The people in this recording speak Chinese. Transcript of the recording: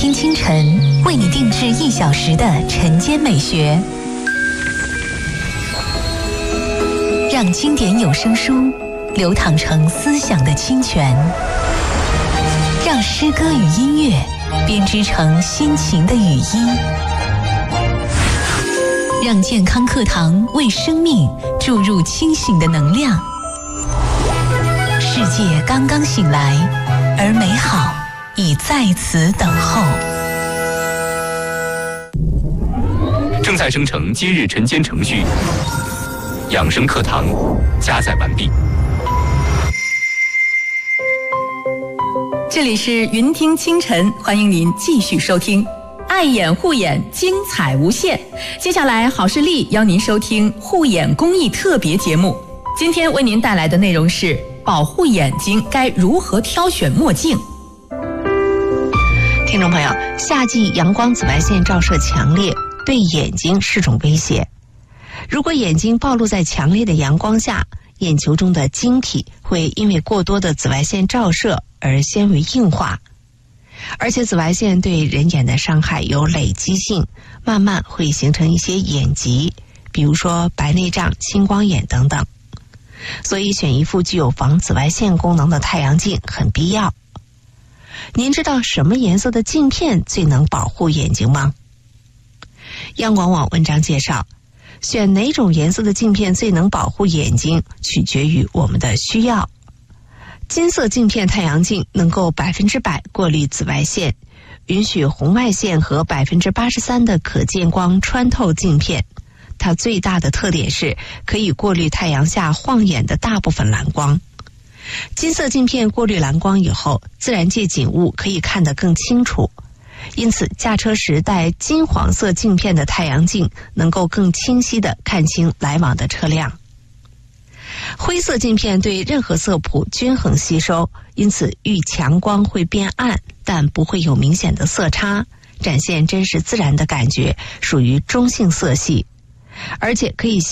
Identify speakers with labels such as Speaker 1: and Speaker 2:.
Speaker 1: 听清晨，为你定制1小时的晨间美学，让经典有声书流淌成思想的清泉，让诗歌与音乐编织成心情的羽衣，让健康课堂为生命注入清醒的能量。世界刚刚醒来，而美好已在此等候。
Speaker 2: 正在生成今日晨间程序，养生课堂加载完毕。
Speaker 3: 这里是云听清晨，欢迎您继续收听。爱眼护眼，精彩无限。接下来，好视力邀您收听护眼公益特别节目。今天为您带来的内容是：保护眼睛该如何挑选墨镜？
Speaker 4: 听众朋友，夏季阳光紫外线照射强烈，对眼睛是种威胁。如果眼睛暴露在强烈的阳光下，眼球中的晶体会因为过多的紫外线照射而纤维硬化，而且紫外线对人眼的伤害有累积性，慢慢会形成一些眼疾，比如说白内障、青光眼等等。所以选一副具有防紫外线功能的太阳镜很必要。您知道什么颜色的镜片最能保护眼睛吗？央广网文章介绍，选哪种颜色的镜片最能保护眼睛，取决于我们的需要。金色镜片太阳镜能够100%过滤紫外线，允许红外线和83%的可见光穿透镜片。它最大的特点是可以过滤太阳下晃眼的大部分蓝光。金色镜片过滤蓝光以后，自然界景物可以看得更清楚，因此驾车时戴金黄色镜片的太阳镜能够更清晰地看清来往的车辆。灰色镜片对任何色谱均衡吸收，因此遇强光会变暗，但不会有明显的色差，展现真实自然的感觉，属于中性色系，而且可以